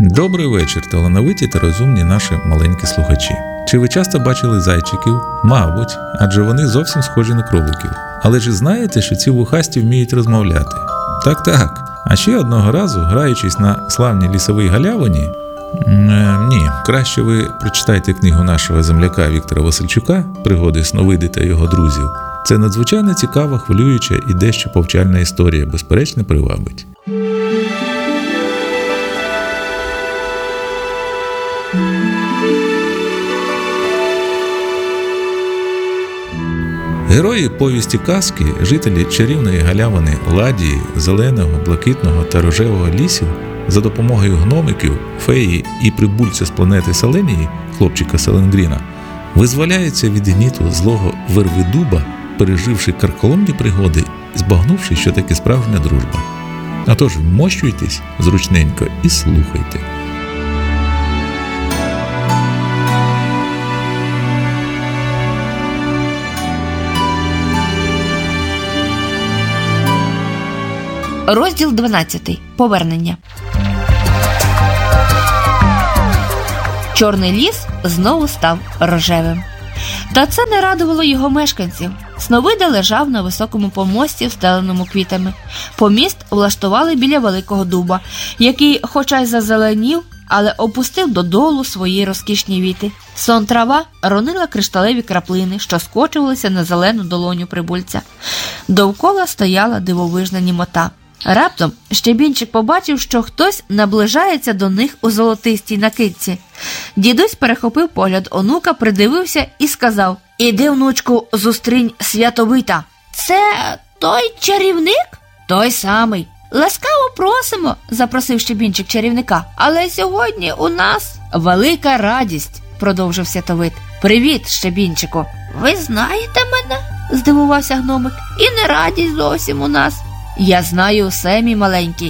Добрий вечір, талановиті та розумні наші маленькі слухачі. Чи ви часто бачили зайчиків? Мабуть, адже вони зовсім схожі на кроликів. Але ж знаєте, що ці вухасті вміють розмовляти? Так. А ще одного разу, граючись на славній лісовій галявині, краще ви прочитайте книгу нашого земляка Віктора Васильчука «Пригоди Сновиди та його друзів». Це надзвичайно цікава, хвилююча і дещо повчальна історія, безперечно, привабить. Герої повісті казки, жителі чарівної галявини Ладії, зеленого, блакитного та рожевого лісів, за допомогою гномиків, феї і прибульця з планети Селенії, хлопчика Селенгріна, визволяються від гніту злого Вервидуба, переживши карколомні пригоди, збагнувши, що таке справжня дружба. Отож, вмощуйтесь зручненько і слухайте. Розділ 12. Повернення. Чорний ліс знову став рожевим. Та це не радувало його мешканців. Сновида лежав на високому помості, встеленому квітами. Поміст влаштували біля великого дуба, який, хоча й зазеленів, але опустив додолу свої розкішні віти. Сон трава ронила кришталеві краплини, що скочувалися на зелену долоню прибульця. Довкола стояла дивовижна німота. Раптом Щебінчик побачив, що хтось наближається до них у золотистій накидці. Дідусь перехопив погляд онука, придивився і сказав: «Іди, внучку, зустрінь Святовита». «Це той чарівник?» «Той самий». «Ласкаво просимо», – запросив Щебінчик чарівника. «Але сьогодні у нас велика радість», – продовжив Святовит. «Привіт, Щебінчику». «Ви знаєте мене?» – здивувався гномик. «І не радість зовсім у нас». «Я знаю усе, мій маленький.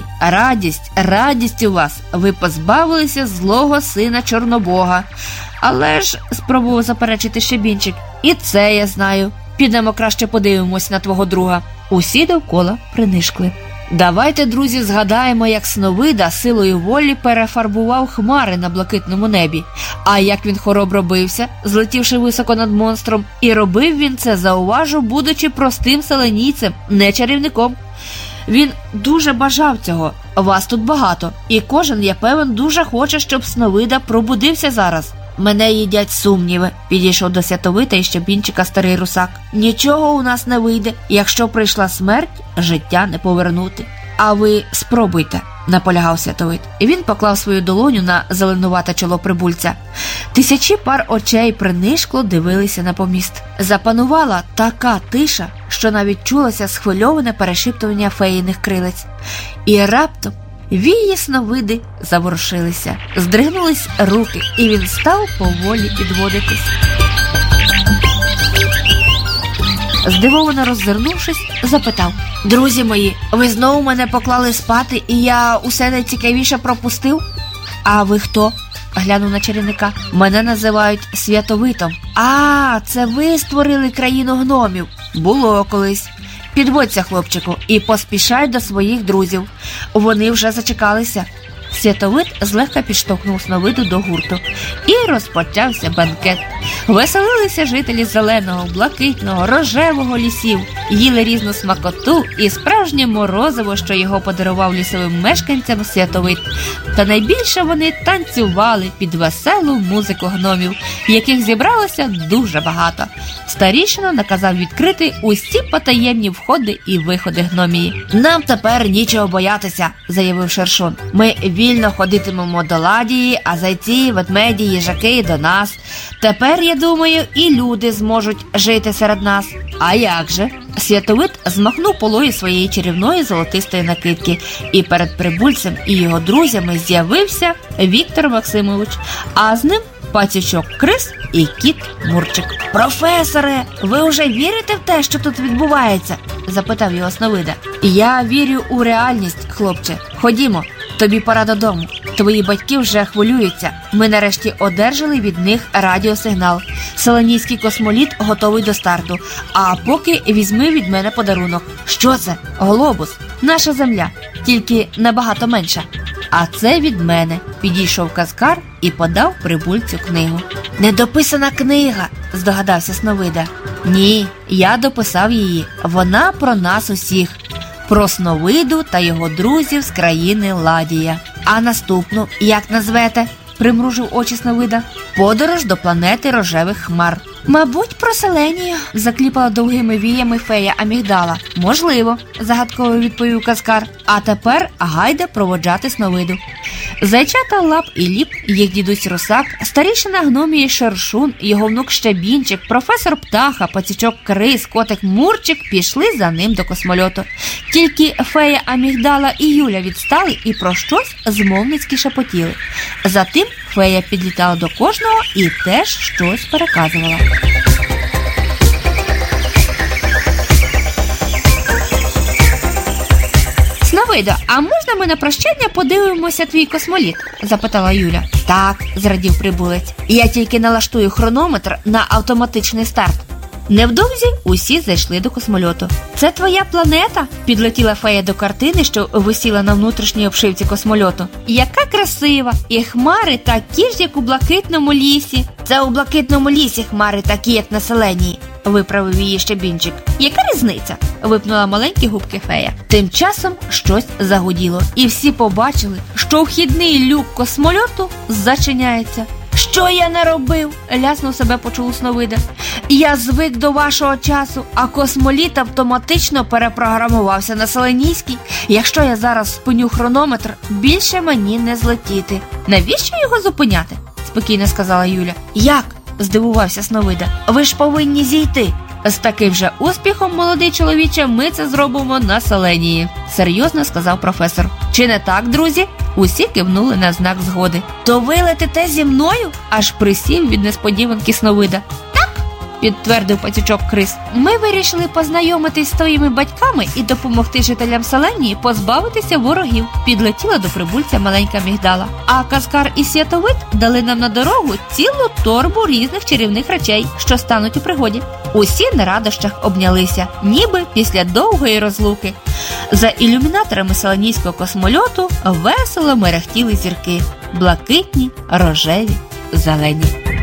Радість у вас. Ви позбавилися злого сина Чорнобога». «Але ж», – спробував заперечити Щебінчик, – «і це я знаю. Підемо краще подивимось на твого друга». Усі довкола принишкли. Давайте, друзі, згадаємо, як Сновида силою волі перефарбував хмари на блакитному небі. А як він хоробро бився, злетівши високо над монстром. І робив він це, зауважу, будучи простим селенійцем, не чарівником. Він дуже бажав цього. Вас тут багато. І кожен, я певен, дуже хоче, щоб Сновида пробудився зараз. «Мене їдять сумніви», – підійшов до Святовита і Щебінчика старий русак. «Нічого у нас не вийде. Якщо прийшла смерть, життя не повернути». «А ви спробуйте», – наполягав Святовит. І він поклав свою долоню на зеленувате чоло прибульця. Тисячі пар очей принишкло дивилися на поміст. Запанувала така тиша, що навіть чулося схвильоване перешіптування феїних крилець. І раптом вії Сновиди заворушилися, здригнулись руки, і він став поволі підводитись. Здивовано роззирнувшись, запитав: «Друзі мої, ви знову мене поклали спати, і я усе найцікавіше пропустив?» «А ви хто?» – глянув на чарівника. «Мене називають Святовитом». «А, це ви створили країну гномів?» «Було колись». «Підводься, хлопчику, і поспішай до своїх друзів. Вони вже зачекалися». Святовит злегка підштовхнув Сновиду до гурту. І розпочався бенкет. Веселилися жителі зеленого, блакитного, рожевого лісів, їли різну смакоту і справжнє морозиво, що його подарував лісовим мешканцям Святовит. Та найбільше вони танцювали під веселу музику гномів, яких зібралося дуже багато. Старішина наказав відкрити усі потаємні входи і виходи гномії. «Нам тепер нічого боятися», – заявив Шершун. «Ми вільно ходитимемо до Ладії, а зайці, ведмеді, їжаки до нас. Тепер, я думаю, і люди зможуть жити серед нас». «А як же?» Святовит змахнув полою своєї чарівної золотистої накидки, і перед прибульцем і його друзями з'явився Віктор Максимович, а з ним пацючок Крис і кіт Мурчик. «Професоре, ви вже вірите в те, що тут відбувається?» – запитав його Сновида. «Я вірю у реальність, хлопче. Ходімо, тобі пора додому. Твої батьки вже хвилюються. Ми нарешті одержали від них радіосигнал. Селенійський космоліт готовий до старту. А поки візьми від мене подарунок». «Що це?» «Глобус. Наша земля. Тільки набагато менша». А це від мене, підійшов Казкар і подав прибульцю книгу. Недописана книга, здогадався Сновида. Ні, я дописав її. Вона про нас усіх. Про Сновиду та його друзів з країни Ладія. А наступну як назвете? Примружив очі Сновида. Подорож до планети рожевих хмар. Мабуть, про Селенію, закліпала довгими віями фея Амігдала. Можливо, загадково відповів Казкар. А тепер гайда проводжати Сновиду. Зайчата Лап і Ліп, їх дідусь Русак, старішина Гномії Шершун, його внук Щебінчик, професор Птаха, пацючок Крис, котик Мурчик пішли за ним до космольоту. Тільки фея Амігдала і Юля відстали і про щось змовницьки шепотіли. Затим фея підлітала до кожного і теж щось переказувала. Сновидо, а можна ми на прощання подивимося твій космоліт? Запитала Юля. Так, зрадів прибулець. Я тільки налаштую хронометр на автоматичний старт. Невдовзі усі зайшли до космольоту. Це твоя планета? Підлетіла фея до картини, що висіла на внутрішній обшивці космольоту. Яка красива! І хмари такі ж, як у блакитному лісі. Це у блакитному лісі хмари такі, як на Селенії, виправив її Щебінчик. Яка різниця? Випнула маленькі губки фея. Тим часом щось загуділо, і всі побачили, що вхідний люк космольоту зачиняється. Що я наробив? Ляснув себе по чолу Сновида. Я звик до вашого часу, а космоліт автоматично перепрограмувався на Селенійський. Якщо я зараз спиню хронометр, більше мені не злетіти. Навіщо його зупиняти? Спокійно сказала Юля. Як? Здивувався Сновида. Ви ж повинні зійти. З таким же успіхом, молодий чоловіче, ми це зробимо на Селенії, серйозно сказав професор. Чи не так, друзі? Усі кивнули на знак згоди. То ви летите зі мною? Аж присів від несподіванки Сновида. Так, підтвердив пацючок Крис. Ми вирішили познайомитись з твоїми батьками і допомогти жителям Селенії позбавитися ворогів. Підлетіла до прибульця маленька Мігдала. А Казкар і Святовид дали нам на дорогу цілу торбу різних чарівних речей, що стануть у пригоді. Усі на радощах обнялися, ніби після довгої розлуки. За ілюмінаторами Селенійського космольоту весело мерехтіли зірки. Блакитні, рожеві, зелені.